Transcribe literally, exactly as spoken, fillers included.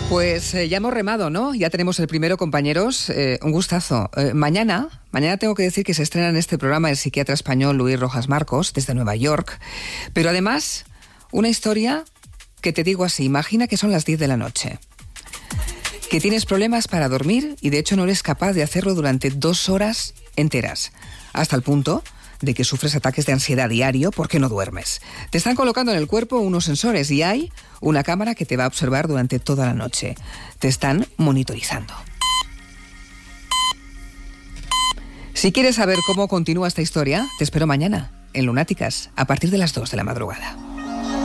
Pues eh, ya hemos remado, ¿no? Ya tenemos el primero, compañeros. Eh, un gustazo. Eh, mañana, mañana tengo que decir que se estrena en este programa el psiquiatra español Luis Rojas Marcos, desde Nueva York. Pero además, una historia que te digo así, imagina que son las diez de la noche. Que tienes problemas para dormir y de hecho no eres capaz de hacerlo durante dos horas enteras. Hasta el punto de que sufres ataques de ansiedad diario porque no duermes. Te están colocando en el cuerpo unos sensores y hay una cámara que te va a observar durante toda la noche. Te están monitorizando. Si quieres saber cómo continúa esta historia, te espero mañana en Lunáticas a partir de las dos de la madrugada.